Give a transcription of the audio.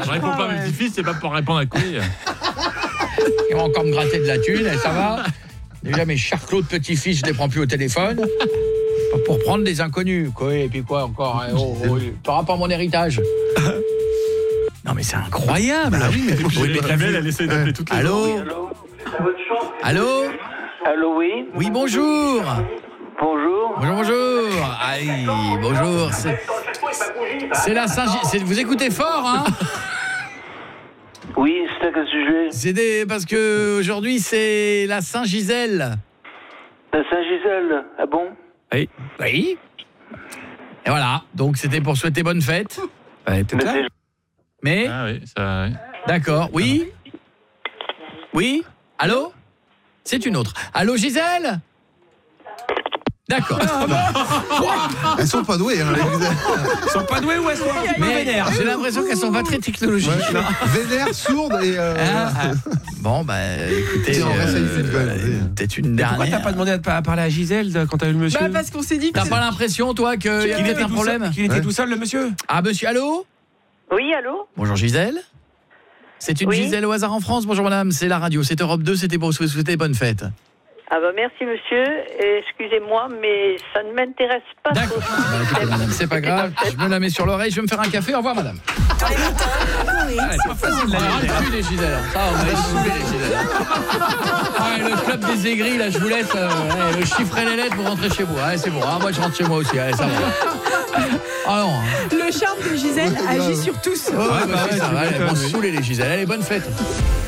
Je réponds pas à mes petits-fils, c'est pas pour répondre à courir. Ils vont encore me gratter de la thune, et ça va. Déjà, mes chers Claude petits-fils, je les prends plus au téléphone. Pas pour prendre des inconnus, quoi. Et puis quoi encore par rapport à mon héritage. Non, mais c'est incroyable. Ah oui, mais Elle essaie d'appeler toutes les Allô. Allô. Allô, oui. Oui, bonjour. Bonjour. Bonjour. Aïe, bonjour. C'est la Saint-Gisèle. Vous écoutez fort, hein? Oui, c'est à quel sujet? Parce que aujourd'hui c'est la Saint-Gisèle. La Saint-Gisèle, ah bon? Oui. Oui. Et voilà, donc c'était pour souhaiter bonne fête. Mais Ah oui, ça... Ouais. d'accord, oui. Oui. Allô? C'est une autre. Allô, Gisèle? D'accord. Elles sont pas douées, hein, Elles sont pas douées ou elles sont Mais j'ai l'impression qu'elles sont pas très technologiques. vénères, sourdes et... Bon, bah, écoutez, peut-être une dernière. Pourquoi t'as pas demandé à parler à Gisèle quand t'as eu le monsieur? Bah parce qu'on s'est dit que... T'as pas l'impression, toi, qu'il y a peut-être un problème? Qu'il était tout seul, le monsieur? Ah, monsieur, allô? Oui, allô? Bonjour, Gisèle. C'est une Gisèle au hasard en France. Bonjour, madame, c'est la radio, c'est Europe 2, c'était pour vous souhaiter bonne fête. Ah bah merci monsieur, excusez-moi mais ça ne m'intéresse pas. D'accord, écoutez, madame, c'est pas grave, je me la mets sur l'oreille, je vais me faire un café, au revoir madame. C'est pas facile là, les Gisèle. Ça, on va saouler les Gisèle. Le club des aigris, là, je vous laisse le chiffre et les lettres, vous rentrez chez vous. Allez, c'est bon, moi je rentre chez moi aussi, allez, ça va. Ah non. Le charme de Gisèle agit sur tous. Ouais, ça va, elles vont saouler les Gisèle. Allez, bonne fête.